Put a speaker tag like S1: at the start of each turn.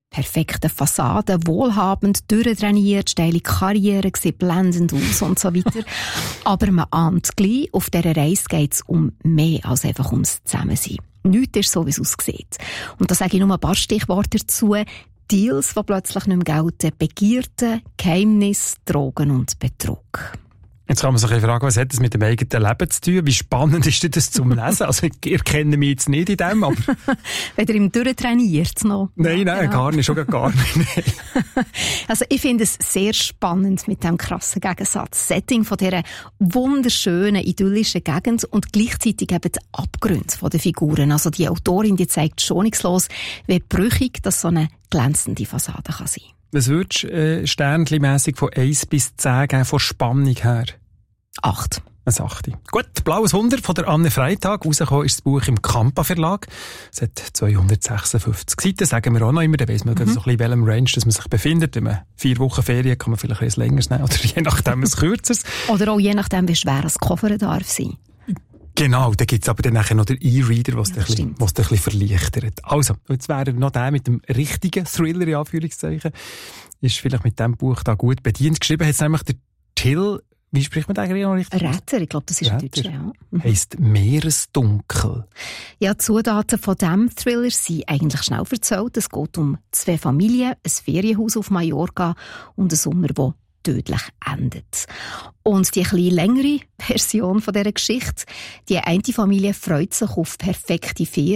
S1: perfekten Fassade, wohlhabend, durchtrainiert, steile Karriere, sieht blendend aus und so weiter. Aber man ahnt gleich, auf dieser Reise geht es um mehr als einfach ums Zusammensein. Nichts ist so, wie es aussieht. Und da sage ich nur ein paar Stichworte dazu. Deals, die plötzlich nicht mehr gelten, Begierden, Geheimnis, Drogen und Betrug.
S2: Jetzt kann man sich fragen, was hat das mit dem eigenen Leben zu tun? Wie spannend ist das zum Lesen? Also, ihr kennt mich jetzt nicht in dem, aber...
S1: Wenn ihr ihm durchtrainiert noch.
S2: Nein, gar nicht, schon gar nicht.
S1: Also, ich finde es sehr spannend mit diesem krassen Gegensatz. Setting von dieser wunderschönen, idyllischen Gegend und gleichzeitig eben die Abgründe der Figuren. Also, die Autorin, die zeigt schonungslos, wie brüchig das so eine glänzende Fassade kann sein.
S2: Was würdest du sternchenmässig von 1 bis 10 geben, von Spannung her?
S1: 8.
S2: Ein 8. Gut, Blaues 100 von der Anne Freitag. Rausgekommen ist das Buch im Kampa Verlag. Es hat 256 Seiten, sagen wir auch noch immer. Da weiss man so ein bisschen, in welchem Range dass man sich befindet. Wenn man 4 Wochen Ferien kann man vielleicht ein längeres nehmen oder je nachdem ein kürzeres.
S1: Oder auch je nachdem, wie schwer das Koffer darf sein.
S2: Genau, da gibt's aber dann nachher noch den E-Reader, was das ein bisschen verleichtert. Also, jetzt wäre noch der mit dem richtigen Thriller, in Anführungszeichen, ist vielleicht mit diesem Buch da gut bedient. Geschrieben hat es nämlich der Till, wie spricht man eigentlich noch richtig?
S1: Rätter, ich glaube, das ist ein Deutscher, ja.
S2: Heisst Meeresdunkel.
S1: Ja, die Zutaten von diesem Thriller sind eigentlich schnell erzählt. Es geht um 2 Familien, ein Ferienhaus auf Mallorca und einen Sommer, der tödlich endet. Und die etwas längere Version von dieser Geschichte, die eine Familie freut sich auf perfekte Ferien.